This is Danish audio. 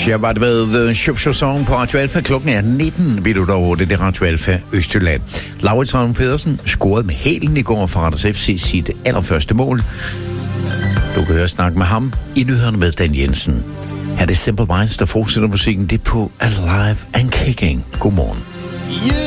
Shabbat ved Shop-Song på Radio Alfa. Klokken er 19:08. Det er Radio Alfa Østjylland. Laurits Ravn Pedersen scorede med hælen i går for Randers FC sit allerførste mål. Du kan høre snakke med ham i nyhederne med Dan Jensen. Her er det Simple Minds, der fortsætter musikken. Det er på Alive and Kicking. Godmorgen.